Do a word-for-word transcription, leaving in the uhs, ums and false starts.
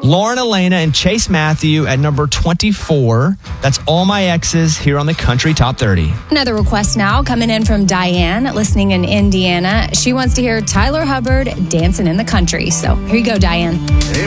Lauren Elena and Chase Matthew at number twenty-four. That's All My Exes here on the Country Top thirty. Another request now coming in from Diane, listening in Indiana. She wants to hear Tyler Hubbard, Dancing in the Country. So here you go, Diane.